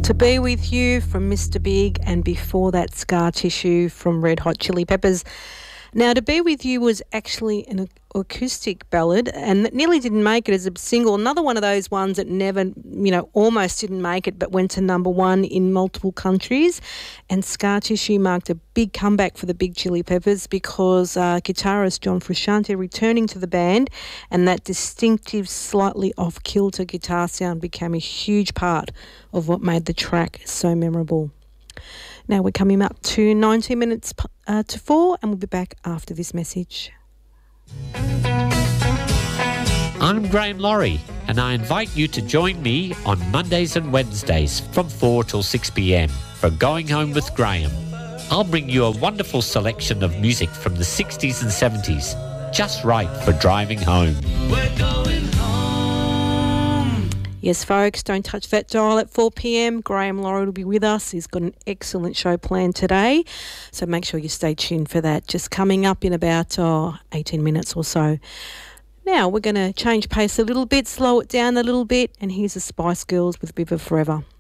To Be With You from Mr. Big, and before that, Scar Tissue from Red Hot Chili Peppers. Now, To Be With You was actually an acoustic ballad and that nearly didn't make it as a single. Another one of those ones that never, almost didn't make it but went to number one in multiple countries. And Scar Tissue marked a big comeback for the Big Chili Peppers because guitarist John Frusciante returning to the band, and that distinctive, slightly off-kilter guitar sound became a huge part of what made the track so memorable. Now we're coming up to 19 minutes to 4, and we'll be back after this message. I'm Graham Laurie, and I invite you to join me on Mondays and Wednesdays from 4 till 6 p.m. for Going Home with Graham. I'll bring you a wonderful selection of music from the 60s and 70s, just right for driving home. We're going home. Yes, folks, don't touch that dial at 4 p.m. Graham Laurie will be with us. He's got an excellent show planned today, so make sure you stay tuned for that. Just coming up in about 18 minutes or so. Now we're going to change pace a little bit, slow it down a little bit, and here's the Spice Girls with River Forever.